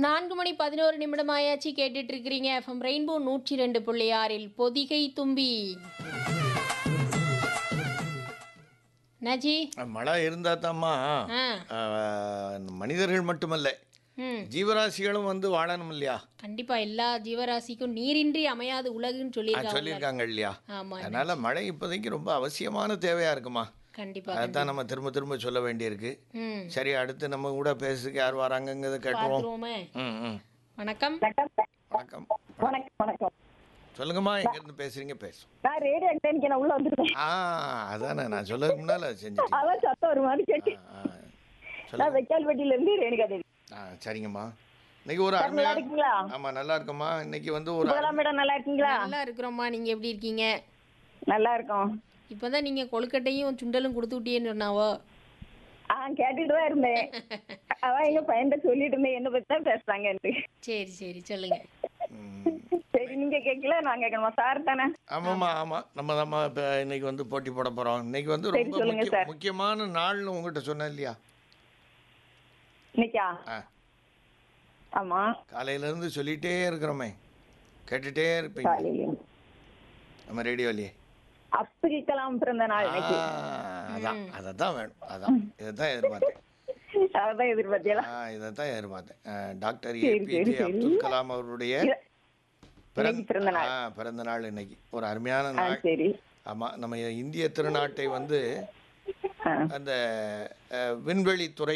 4 மணி 11 நிமிடம் ஆயாச்சு. கேட்டுட்டு இருக்கிறீங்க எஃப்எம் ரெயின்போ 102.6 பொதிகை தும்பி. நஜி மழை இருந்தால் தாம்மா மனிதர்கள் மட்டுமல்ல ஜீவராசிகளும் வந்து வாழணும் இல்லையா? கண்டிப்பா எல்லா ஜீவராசிக்கும் நீரின்றி அமையாது உலகுன்னு சொல்லியிருக்காங்க இல்லையா? ஆமா, அதனால மழை இப்போதைக்கு ரொம்ப அவசியமான தேவையா இருக்குமா? கண்டிப்பா அதுதான் நம்ம திரும்ப திரும்ப சொல்ல வேண்டியிருக்கு. சரி, அடுத்து நம்ம கூட பேசுறதுக்கு யார் வராங்கங்கிறத கேட்டுருவோம். பார்த்துருவோமே. வணக்கம். வணக்கம். வணக்கம். சொல்லுங்கம்மா, எங்கேருந்து பேசுறீங்க? பேசும். நான் ரேடியோ அன்னைக்கு நான் உள்ள வந்துட்டேன். அதானே நான் சொல்லதுக்கு முன்னால செஞ்சுட்டேன். அதான் சத்தம் ஒரு மாதிரி கேட்டு. நான் வெக்கால்பட்டியில இருந்து ரேணுகா தேவி. சரிங்கம்மா. இன்னைக்கு ஒரு நல்லா இருக்கீங்களா? ஆமா, நல்லா இருக்கம்மா. இன்னைக்கு வந்து ஒரு மேடம் நல்லா இருக்கீங்களா? நல்லா இருக்கிறோம்மா. நீங்க எப்படி இருக்கீங்க? நல்லா இருக்கோம். இப்பதான் நீங்க கொழுக்கட்டையும் சுண்டலும் கொடுத்து விட்டியேன்னு சொன்னாவோ? கேட்டுட்டு தான் இருந்தேன். அதான் எங்க பையன் சொல்லிட்டு இருந்தேன் என்ன பத்தி தான் பேசுறாங்க. சரி சரி சொல்லுங்க. சரி, நீங்க கேட்கல நான் கேட்கணுமா? சார் தானே? ஆமாம்மா, ஆமாம். நம்ம இப்போ இன்னைக்கு வந்து போட்டி போட போகிறோம். இன்னைக்கு வந்து ரொம்ப முக்கியமான நாள்னு உங்ககிட்ட சொன்னேன் இல்லையா? இன்னைக்கா? ஆமா, காலையிலேருந்து சொல்லிகிட்டே இருக்கிறோமே, கேட்டுகிட்டே இருப்பீங்க நம்ம ரேடியோலையே. அப்துல் கலாம் பிறந்த நாள். அதான் வேணும். அதான் இதைத்தான் எதிர்பார்த்தேன். அதான் எதிர்பார்த்தியா? இதைத்தான் எதிர்பார்த்தேன். டாக்டர் ஏபிஜே அப்துல் கலாம் அவருடைய பிறந்த நாள் இன்னைக்கு. ஒரு அருமையான நாள். ஆமாம், நம்ம இந்திய திருநாட்டை வந்து அந்த விண்வெளி துறை